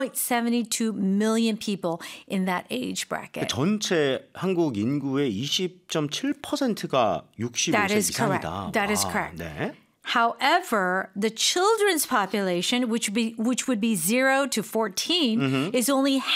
72 million people in that age bracket. 전체 한국 인구의 20.7%가 65세 That is 이상이다. correct. That is correct. 네. However, the children's population, which would be 0 to 14, is only